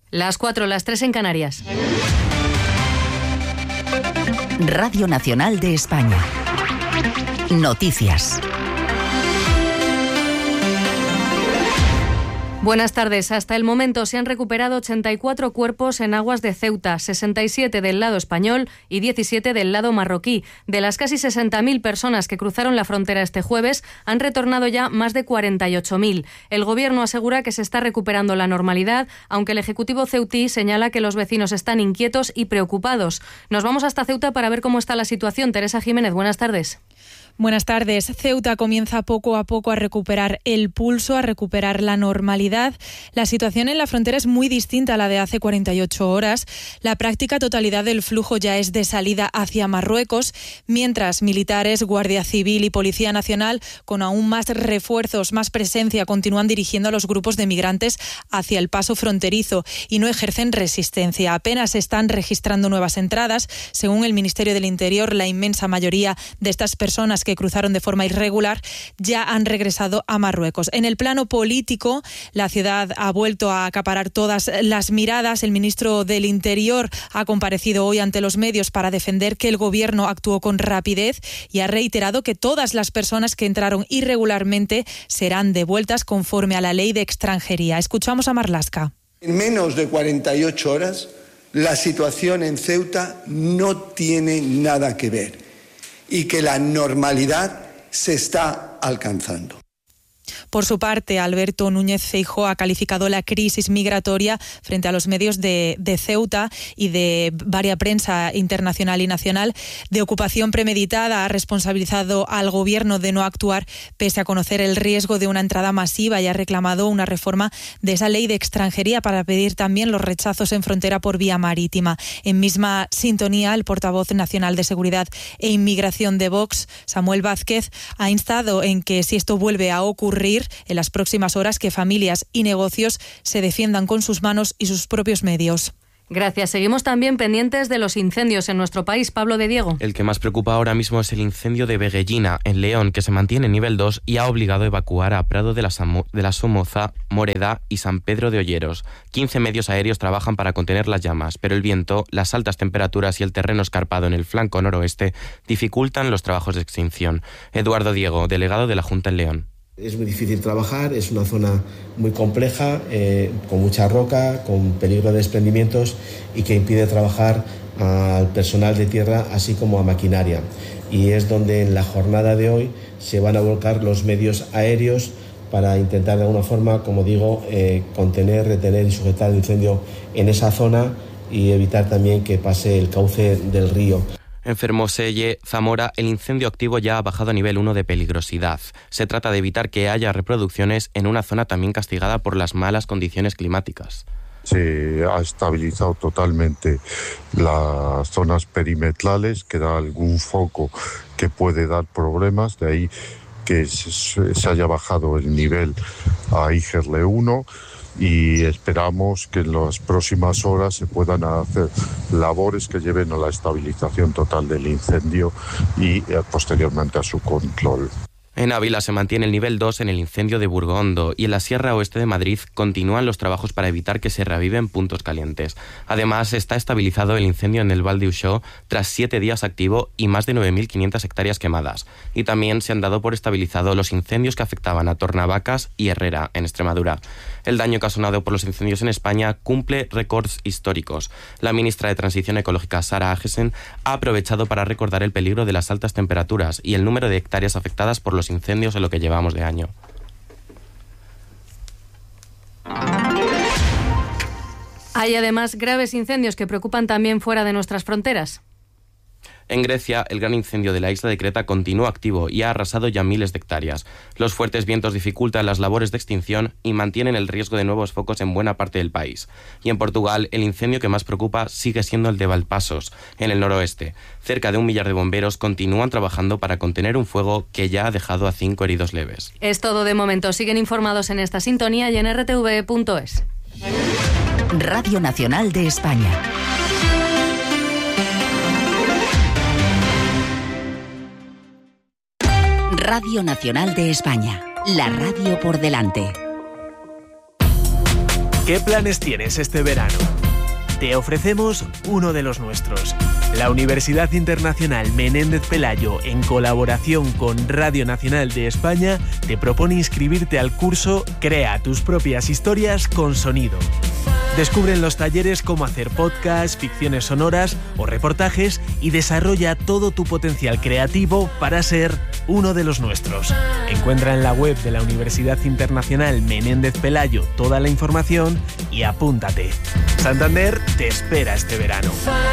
Las 4, las 3 en Canarias. Radio Nacional de España. Noticias. Buenas tardes. Hasta el momento se han recuperado 84 cuerpos en aguas de Ceuta, 67 del lado español y 17 del lado marroquí. De las casi 60.000 personas que cruzaron la frontera este jueves, han retornado ya más de 48.000. El Gobierno asegura que se está recuperando la normalidad, aunque el Ejecutivo ceutí señala que los vecinos están inquietos y preocupados. Nos vamos hasta Ceuta para ver cómo está la situación. Teresa Jiménez, buenas tardes. Buenas tardes. Ceuta comienza poco a poco a recuperar el pulso, a recuperar la normalidad. La situación en la frontera es muy distinta a la de hace 48 horas. La práctica totalidad del flujo ya es de salida hacia Marruecos, mientras militares, Guardia Civil y Policía Nacional, con aún más refuerzos, más presencia, continúan dirigiendo a los grupos de migrantes hacia el paso fronterizo y no ejercen resistencia. Apenas se están registrando nuevas entradas. Según el Ministerio del Interior, la inmensa mayoría de estas personas que cruzaron de forma irregular ya han regresado a Marruecos. En el plano político, la ciudad ha vuelto a acaparar todas las miradas. El ministro del Interior ha comparecido hoy ante los medios para defender que el Gobierno actuó con rapidez y ha reiterado que todas las personas que entraron irregularmente serán devueltas conforme a la ley de extranjería. Escuchamos a Marlaska. En menos de 48 horas, la situación en Ceuta no tiene nada que ver y que la normalidad se está alcanzando. Por su parte, Alberto Núñez Feijóo ha calificado la crisis migratoria frente a los medios de Ceuta y de varia prensa internacional y nacional de ocupación premeditada. Ha responsabilizado al Gobierno de no actuar pese a conocer el riesgo de una entrada masiva y ha reclamado una reforma de esa ley de extranjería para pedir también los rechazos en frontera por vía marítima. En misma sintonía, el portavoz nacional de Seguridad e Inmigración de Vox, Samuel Vázquez, ha instado en que si esto vuelve a ocurrir en las próximas horas, que familias y negocios se defiendan con sus manos y sus propios medios. Gracias. Seguimos también pendientes de los incendios en nuestro país. Pablo de Diego. El que más preocupa ahora mismo es el incendio de Veguellina, en León, que se mantiene en nivel 2 y ha obligado a evacuar a Prado de la Somoza, Moreda y San Pedro de Olleros. 15 medios aéreos trabajan para contener las llamas, pero el viento, las altas temperaturas y el terreno escarpado en el flanco noroeste dificultan los trabajos de extinción. Eduardo Diego, delegado de la Junta en León. Es muy difícil trabajar, es una zona muy compleja, con mucha roca, con peligro de desprendimientos y que impide trabajar al personal de tierra así como a maquinaria. Y es donde en la jornada de hoy se van a volcar los medios aéreos para intentar de alguna forma, como digo, contener, retener y sujetar el incendio en esa zona y evitar también que pase el cauce del río. En Fermoselle, Zamora, el incendio activo ya ha bajado a nivel 1 de peligrosidad. Se trata de evitar que haya reproducciones en una zona también castigada por las malas condiciones climáticas. Se ha estabilizado totalmente las zonas perimetrales, queda algún foco que puede dar problemas, de ahí que se haya bajado el nivel a IGERLE 1. Y esperamos que en las próximas horas se puedan hacer labores que lleven a la estabilización total del incendio y posteriormente a su control. En Ávila se mantiene el nivel 2 en el incendio de Burgondo y en la Sierra Oeste de Madrid continúan los trabajos para evitar que se reaviven puntos calientes. Además, está estabilizado el incendio en el Val d'Uixó tras 7 días activo y más de 9.500 hectáreas quemadas. Y también se han dado por estabilizado los incendios que afectaban a Tornavacas y Herrera, en Extremadura. El daño ocasionado por los incendios en España cumple récords históricos. La ministra de Transición Ecológica, Sara Agesen, ha aprovechado para recordar el peligro de las altas temperaturas y el número de hectáreas afectadas por los incendios en lo que llevamos de año. Hay además graves incendios que preocupan también fuera de nuestras fronteras. En Grecia, el gran incendio de la isla de Creta continúa activo y ha arrasado ya miles de hectáreas. Los fuertes vientos dificultan las labores de extinción y mantienen el riesgo de nuevos focos en buena parte del país. Y en Portugal, el incendio que más preocupa sigue siendo el de Valpasos, en el noroeste. Cerca de 1 millar de bomberos continúan trabajando para contener un fuego que ya ha dejado a 5 heridos leves. Es todo de momento. Siguen informados en esta sintonía y en rtv.es. Radio Nacional de España. Radio Nacional de España, la radio por delante. ¿Qué planes tienes este verano? Te ofrecemos uno de los nuestros. La Universidad Internacional Menéndez Pelayo, en colaboración con Radio Nacional de España, te propone inscribirte al curso Crea tus propias historias con sonido. Descubre en los talleres cómo hacer podcasts, ficciones sonoras o reportajes y desarrolla todo tu potencial creativo para ser uno de los nuestros. Encuentra en la web de la Universidad Internacional Menéndez Pelayo toda la información y apúntate. Santander te espera este verano.